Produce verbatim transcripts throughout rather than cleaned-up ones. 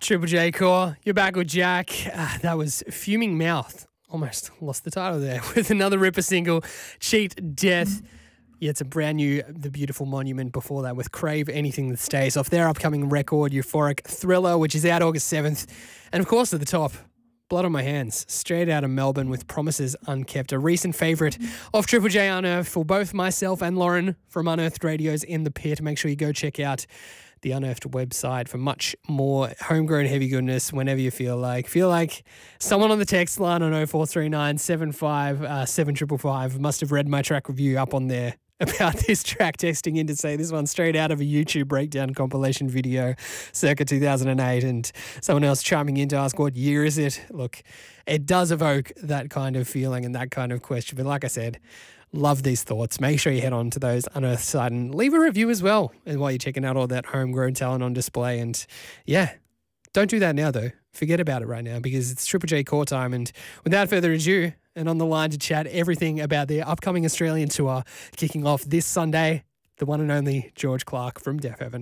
Triple J Core, you're back with Jack. Uh, that was Fuming Mouth. Almost lost the title there with another Ripper single, Cheat Death. Yeah, it's a brand new The Beautiful Monument before that with Crave, Anything That Stays, off their upcoming record, Euphoric Thriller, which is out August seventh. And of course, at the top, Blood on My Hands, straight out of Melbourne with Promises Unkept, a recent favourite of Triple J Unearthed for both myself and Lauren from Unearthed Radio's In the Pit. Make sure you go check out the Unearthed website for much more homegrown heavy goodness whenever you feel like. Feel like someone on the text line on oh four three nine, seven five seven five five five must have read my track review up on there about this track, texting in to say this one's straight out of a YouTube breakdown compilation video circa two thousand eight, and someone else chiming in to ask what year is it. Look, it does evoke that kind of feeling and that kind of question, but like I said, love these thoughts. Make sure you head on to those Unearthed site and leave a review as well, and while you're checking out all that homegrown talent on display. And yeah, don't do that now though. Forget about it right now because it's Triple J Core time. And without further ado, and on the line to chat everything about their upcoming Australian tour kicking off this Sunday, the one and only George Clark from Deafheaven.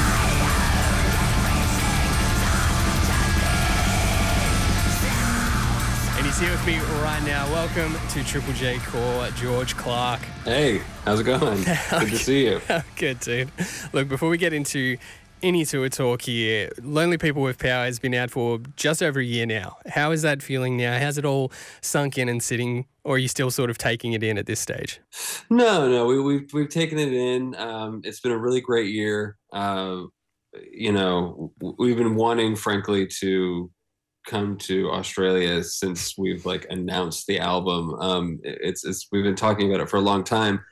And he's here with me right now. Welcome to Triple J Core, George Clark. Hey, how's it going? Good to see you. Good, dude. Look, before we get into any tour talk here, Lonely People with Power has been out for just over a year now. How is that feeling now? Has it all sunk in and sitting, or are you still sort of taking it in at this stage? No, no, we, we've we've taken it in. Um, it's been a really great year. Uh, you know, we've been wanting, frankly, to come to Australia since we've like announced the album. Um, it's it's we've been talking about it for a long time.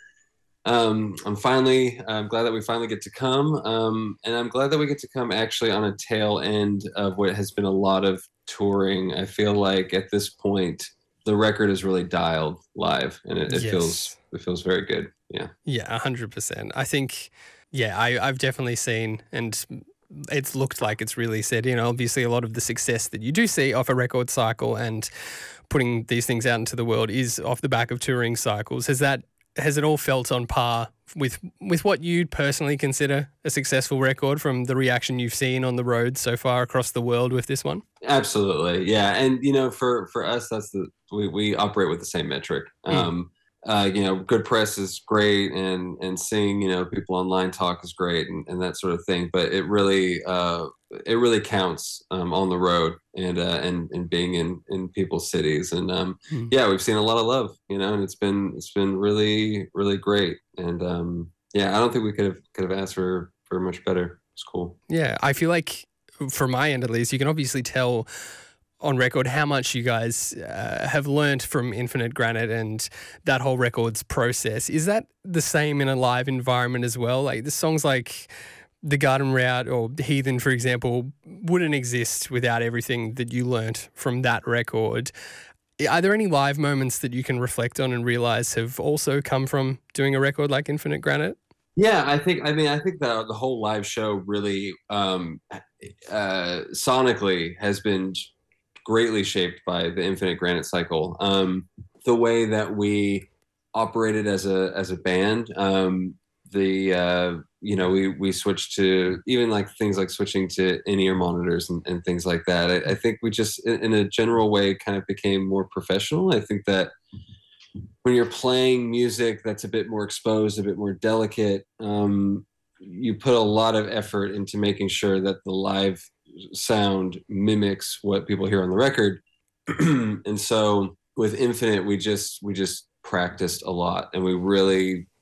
Um, I'm finally, I'm glad that we finally get to come. Um, and I'm glad that we get to come actually on a tail end of what has been a lot of touring. I feel like at this point, the record is really dialed live and it, it Yes. feels, it feels very good. Yeah. Yeah, one hundred percent. I think, yeah, I, I've definitely seen, and it's looked like it's really said, you know, obviously a lot of the success that you do see off a record cycle and putting these things out into the world is off the back of touring cycles. Has that Has it all felt on par with with what you'd personally consider a successful record from the reaction you've seen on the road so far across the world with this one? Absolutely. Yeah. And, you know, for, for us, that's the, we, we operate with the same metric. Mm. Um, uh, you know, good press is great and, and seeing, you know, people online talk is great and, and that sort of thing. But it really, uh, it really counts um, on the road and, uh, and, and being in, in people's cities. And um, Mm. yeah, we've seen a lot of love, you know, and it's been, it's been really, really great. And um, yeah, I don't think we could have, could have asked for, for much better. It's cool. Yeah, I feel like from my end at least, you can obviously tell on record how much you guys uh, have learnt from Infinite Granite and that whole records process. Is that the same in a live environment as well? Like the songs like The Garden Route or Heathen, for example, wouldn't exist without everything that you learnt from that record. Are there any live moments that you can reflect on and realise have also come from doing a record like Infinite Granite? Yeah, I think, I mean, I think the, the whole live show really um, uh, sonically has been greatly shaped by the Infinite Granite cycle. Um, the way that we operated as a as a band, um, the uh, you know we we switched to even like things like switching to in-ear monitors and, and things like that. I, I think we just in, in a general way kind of became more professional. I think that when you're playing music that's a bit more exposed, a bit more delicate, um, you put a lot of effort into making sure that the live sound mimics what people hear on the record. And so with Infinite, we just we just practiced a lot and we really